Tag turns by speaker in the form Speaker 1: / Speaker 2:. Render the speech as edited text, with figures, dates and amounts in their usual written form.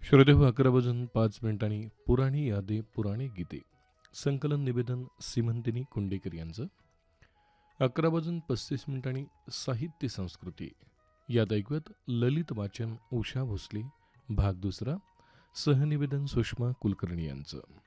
Speaker 1: श्रोते हो 11 वाजून 5 मिनिटांनी पुराणी यादे पुराणे गीते संकलन निवेदन सीमंतिनी कुंडेकर यांचं. 11 वाजून 35 मिनिटांनी साहित्य संस्कृती यात ऐकवत ललित वाचन उषा भोसले भाग दुसरा सहनिवेदन सुषमा कुलकर्णी यांचं.